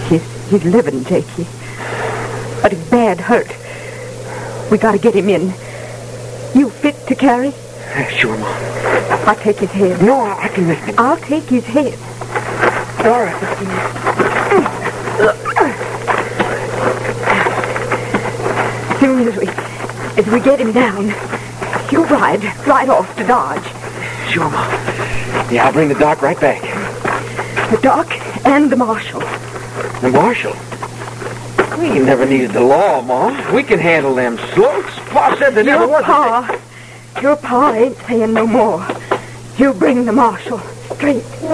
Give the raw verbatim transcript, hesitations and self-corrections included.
He's, he's living, Jakey. But he's bad hurt. We gotta get him in. You fit to carry? Uh, sure, Mom. I'll take his head. No, I, I can lift him. I'll take his head. All right. As soon as we, as we get him down, you ride right off to Dodge. Sure, Mom. Yeah, I'll bring the doc right back. The doc and the marshal. The marshal? We ain't never needed the law, Mom. We can handle them slopes. Pa said there never Your was pa, your pa ain't saying no more. You bring the marshal straight.